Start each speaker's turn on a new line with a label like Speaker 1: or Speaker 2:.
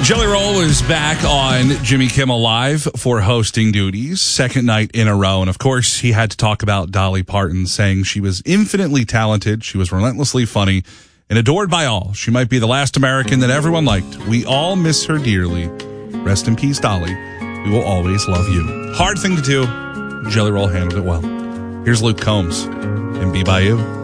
Speaker 1: Jelly Roll is back on Jimmy Kimmel Live for hosting duties, second night in a row. And of course, he had to talk about Dolly Parton, saying she was infinitely talented, she was relentlessly funny, and adored by all. She might be the last American that everyone liked. We all miss her dearly. Rest in peace, Dolly. We will always love you. Hard thing to do. Jelly Roll handled it well. Here's Luke Combs and Be By You.